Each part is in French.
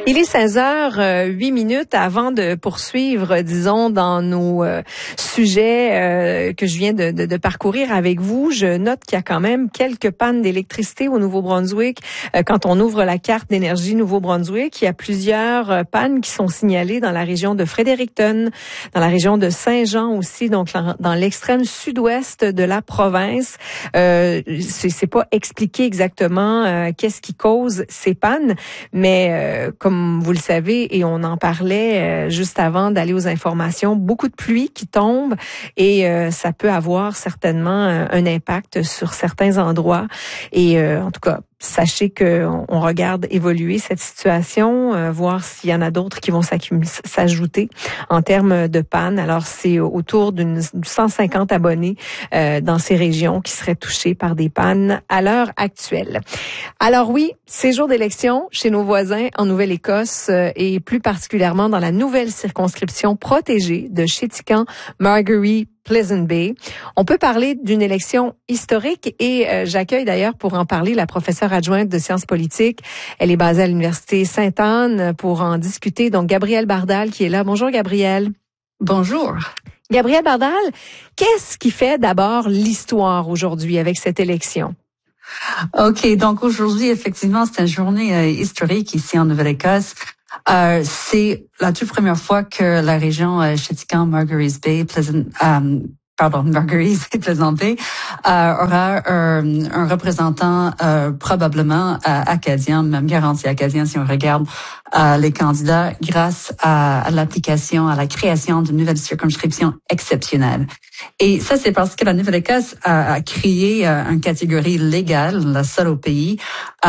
Il est 16h08 avant de poursuivre, disons, dans nos sujets que je viens de parcourir avec vous. Je note qu'il y a quand même quelques pannes d'électricité au Nouveau-Brunswick. Quand on ouvre la carte d'énergie Nouveau-Brunswick, il y a plusieurs pannes qui sont signalées dans la région de Fredericton, dans la région de Saint-Jean aussi, donc dans l'extrême sud-ouest de la province. C'est pas expliqué exactement qu'est-ce qui cause ces pannes, mais comme vous le savez, et on en parlait juste avant d'aller aux informations, beaucoup de pluie qui tombe et ça peut avoir certainement un impact sur certains endroits. Et en tout cas, sachez qu'on regarde évoluer cette situation, voir s'il y en a d'autres qui vont s'ajouter en termes de panne. Alors, c'est autour d'une 150 abonnés dans ces régions qui seraient touchés par des pannes à l'heure actuelle. Alors oui, c'est jour d'élection chez nos voisins en Nouvelle-Écosse et plus particulièrement dans la nouvelle circonscription protégée de Chéticamp-Margaree Pleasant Bay. On peut parler d'une élection historique et j'accueille d'ailleurs pour en parler la professeure adjointe de sciences politiques. Elle est basée à l'Université Sainte-Anne pour en discuter. Donc, Gabrielle Bardal qui est là. Bonjour, Gabrielle. Bonjour. Gabrielle Bardal, qu'est-ce qui fait d'abord l'histoire aujourd'hui avec cette élection? OK, donc aujourd'hui, effectivement, c'est une journée historique ici en Nouvelle-Écosse. C'est la toute première fois que la région Chéticamp-Margaree Bay, Margaree Pleasant Bay aura un représentant probablement acadien, même garanti acadien si on regarde les candidats grâce à l'application, à la création d'une nouvelle circonscription exceptionnelle. Et ça, c'est parce que la Nouvelle-Écosse a créé une catégorie légale, la seule au pays,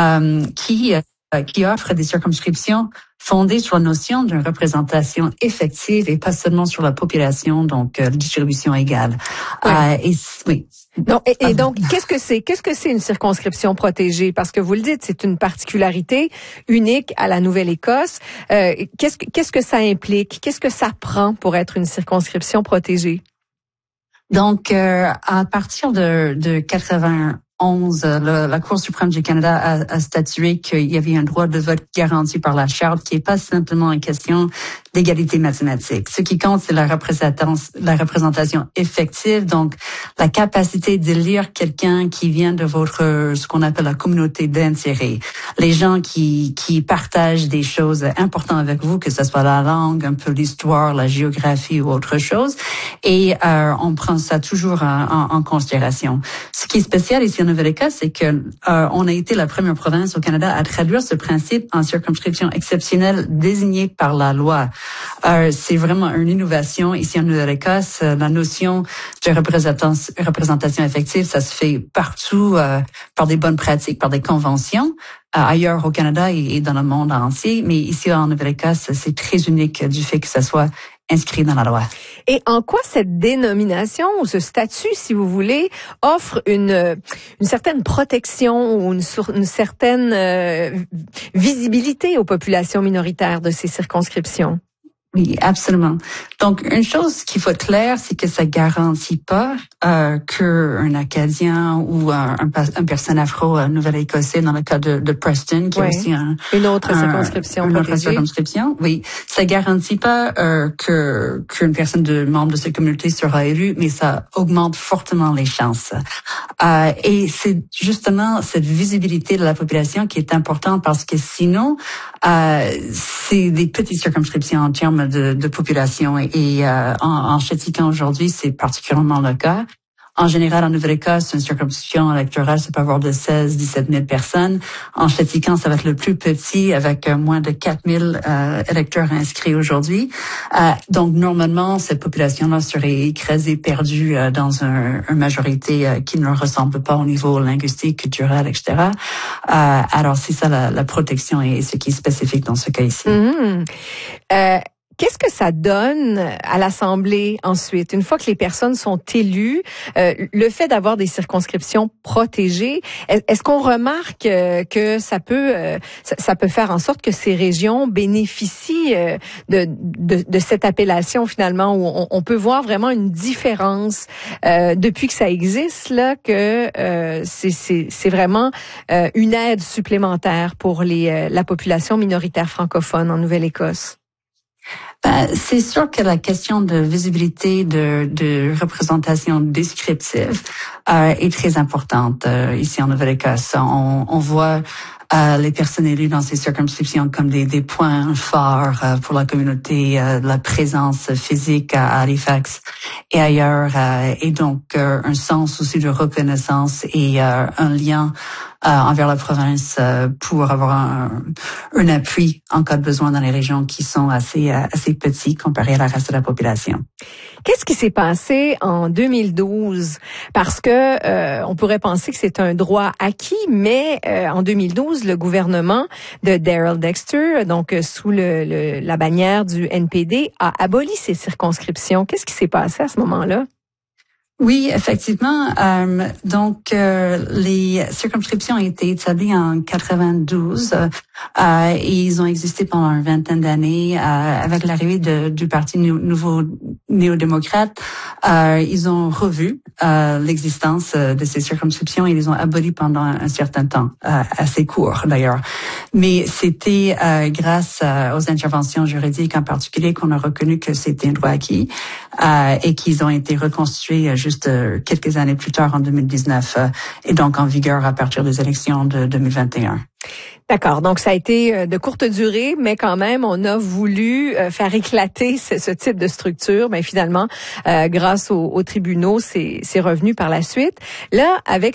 qui offre des circonscriptions fondées sur la notion d'une représentation effective et pas seulement sur la population, donc distribution égale. Oui. Donc, et donc, qu'est-ce que c'est une circonscription protégée? Parce que vous le dites, c'est une particularité unique à la Nouvelle-Écosse. Qu'est-ce que ça implique? Qu'est-ce que ça prend pour être une circonscription protégée? Donc, à partir de 91, la Cour suprême du Canada a statué qu'il y avait un droit de vote garanti par la Charte qui n'est pas simplement une question d'égalité mathématique. Ce qui compte, c'est la représentation effective, donc la capacité d'élire quelqu'un qui vient de ce qu'on appelle la communauté d'intérêt. Les gens qui partagent des choses importantes avec vous, que ce soit la langue, un peu l'histoire, la géographie ou autre chose. Et on prend ça toujours en considération. Ce qui est spécial ici en Nouvelle-Écosse, c'est que on a été la première province au Canada à traduire ce principe en circonscription exceptionnelle désignée par la loi. C'est vraiment une innovation ici en Nouvelle-Écosse. La notion de représentation effective, ça se fait partout par des bonnes pratiques, par des conventions. Ailleurs au Canada et dans le monde entier, mais ici en Nouvelle-Écosse, c'est très unique du fait que ça soit inscrit dans la loi. Et en quoi cette dénomination ou ce statut, si vous voulez, offre une certaine protection ou une certaine visibilité aux populations minoritaires de ces circonscriptions? Oui, absolument. Donc, une chose qu'il faut être clair, c'est que ça garantit pas qu'un Acadien ou un personne afro-nouvelle-écossais, dans le cas de Preston, qui est aussi une autre circonscription protégée. Une autre circonscription, oui. Ça garantit pas qu'une personne membre de cette communauté sera élue, mais ça augmente fortement les chances. Et c'est justement cette visibilité de la population qui est importante parce que sinon, c'est des petites circonscriptions en termes de population et en Chéticamp aujourd'hui, c'est particulièrement le cas. En général, en Nouvelle-Écosse, une circonscription électorale, ça peut avoir de 16-17 000 personnes. En Chéticamp, ça va être le plus petit avec moins de 4 000 électeurs inscrits aujourd'hui. Donc, normalement, cette population-là serait écrasée, perdue dans une majorité qui ne leur ressemble pas au niveau linguistique, culturel, etc. Alors, c'est ça la protection et ce qui est spécifique dans ce cas ici. qu'est-ce que ça donne à l'Assemblée ensuite, une fois que les personnes sont élues, le fait d'avoir des circonscriptions protégées, est-ce qu'on remarque que ça peut faire en sorte que ces régions bénéficient de cette appellation finalement, où on peut voir vraiment une différence depuis que ça existe là, que c'est vraiment une aide supplémentaire pour la population minoritaire francophone en Nouvelle-Écosse? C'est sûr que la question de visibilité, de représentation descriptive est très importante ici en Nouvelle-Écosse. On voit les personnes élues dans ces circonscriptions comme des points forts pour la communauté, la présence physique à Halifax et ailleurs, et donc un sens aussi de reconnaissance et un lien envers la province pour avoir un appui en cas de besoin dans les régions qui sont assez petites comparées à la reste de la population. Qu'est-ce qui s'est passé en 2012? Parce que on pourrait penser que c'est un droit acquis, mais en 2012, le gouvernement de Darrell Dexter, donc sous la bannière du NPD, a aboli ces circonscriptions. Qu'est-ce qui s'est passé à ce moment-là? Oui, effectivement. Donc, les circonscriptions ont été établies en 92 et ils ont existé pendant une vingtaine d'années. Avec l'arrivée du Parti nouveau néo-démocrate, ils ont revu l'existence de ces circonscriptions et ils les ont abolies pendant un certain temps, assez court d'ailleurs. Mais c'était grâce aux interventions juridiques en particulier qu'on a reconnu que c'était un droit acquis et qu'ils ont été reconstruits juste quelques années plus tard, en 2019, et donc en vigueur à partir des élections de 2021. D'accord. Donc, ça a été de courte durée, mais quand même, on a voulu faire éclater ce type de structure. Mais finalement, grâce aux tribunaux, c'est revenu par la suite. Là, avec